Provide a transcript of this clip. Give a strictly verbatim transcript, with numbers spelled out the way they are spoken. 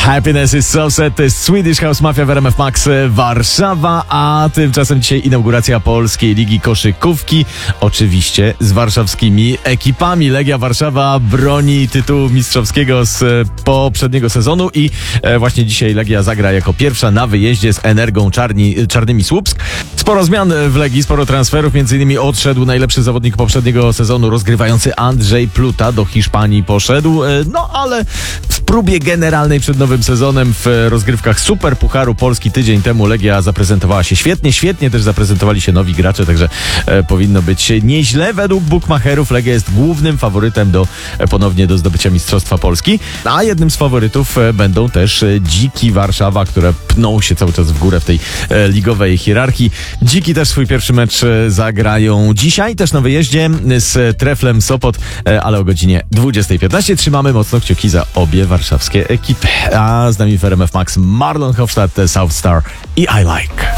Happiness is so sad, to jest Swedish House Mafia w R M F Max Warszawa, a tymczasem dzisiaj inauguracja Polskiej Ligi Koszykówki, oczywiście z warszawskimi ekipami. Legia Warszawa broni tytułu mistrzowskiego z poprzedniego sezonu i właśnie dzisiaj Legia zagra jako pierwsza na wyjeździe z Energą Czarni, Czarnymi Słupsk. Sporo zmian w Legii, sporo transferów, między innymi odszedł najlepszy zawodnik poprzedniego sezonu, rozgrywający Andrzej Pluta, do Hiszpanii poszedł, no ale w próbie generalnej przed nowym sezonem w rozgrywkach Super Pucharu Polski tydzień temu Legia zaprezentowała się świetnie, świetnie też zaprezentowali się nowi gracze, także e, powinno być nieźle. Według bookmacherów Legia jest głównym faworytem do e, ponownie do zdobycia Mistrzostwa Polski, a jednym z faworytów e, będą też e, Dziki Warszawa, które pną się cały czas w górę w tej e, ligowej hierarchii. Dziki też swój pierwszy mecz e, zagrają dzisiaj, też na wyjeździe z Treflem Sopot, e, ale o godzinie dwudziestej piętnaście. Trzymamy mocno kciuki za obie warszawskie ekipy. A z nami w R M F Max Marlon Hofstadt, South Star i I Like.